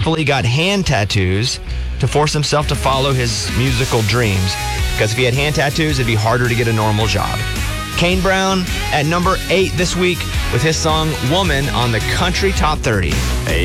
thankfully got hand tattoos to force himself to follow his musical dreams. Because if he had hand tattoos, it'd be harder to get a normal job. Kane Brown at number 8 this week with his song Woman on the Country Top 30.